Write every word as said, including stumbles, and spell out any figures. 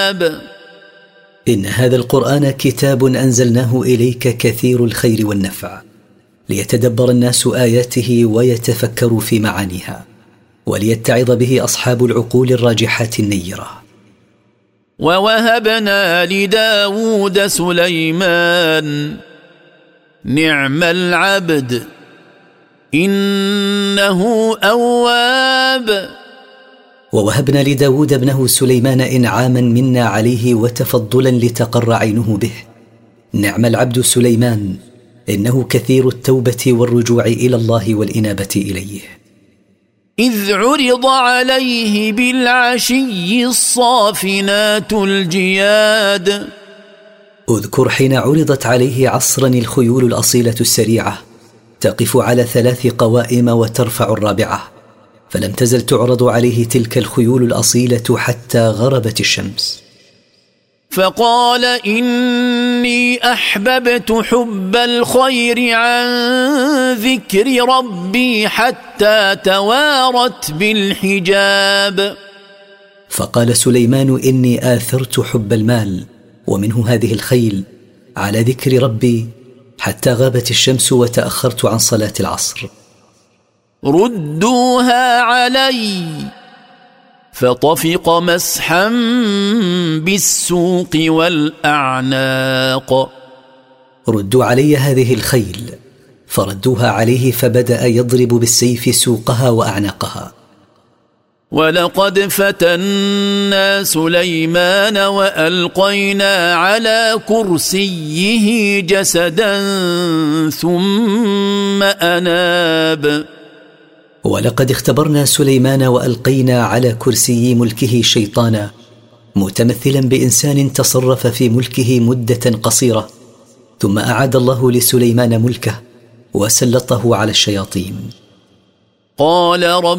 إن هذا القرآن كتاب أنزلناه إليك كثير الخير والنفع، ليتدبر الناس آياته ويتفكروا في معانيها، وليتعظ به أصحاب العقول الراجحات النيرة. ووهبنا لداود سليمان نعم العبد إنه أواب. ووهبنا لداود ابنه سليمان إنعاما منا عليه وتفضلا لتقر عينه به. نعم العبد سليمان إنه كثير التوبة والرجوع إلى الله والإنابة إليه. إذ عرض عليه بالعشي الصافنات الجياد. اذكر حين عرضت عليه عصرا الخيول الأصيلة السريعة تقف على ثلاث قوائم وترفع الرابعة، فلم تزل تعرض عليه تلك الخيول الأصيلة حتى غربت الشمس. فقال إني أحببت حب الخير عن ذكر ربي حتى توارت بالحجاب. فقال سليمان إني آثرت حب المال ومنه هذه الخيل على ذكر ربي حتى غابت الشمس وتأخرت عن صلاة العصر. ردوها علي فطفق مسحا بالسوق والأعناق. ردوا علي هذه الخيل، فردوها عليه فبدأ يضرب بالسيف سوقها وأعناقها. ولقد فتنا سليمان وألقينا على كرسيه جسدا ثم أناب. ولقد اختبرنا سليمان وألقينا على كرسي ملكه شيطانا متمثلا بإنسان تصرف في ملكه مدة قصيرة، ثم أعاد الله لسليمان ملكه وسلطه على الشياطين. قال رب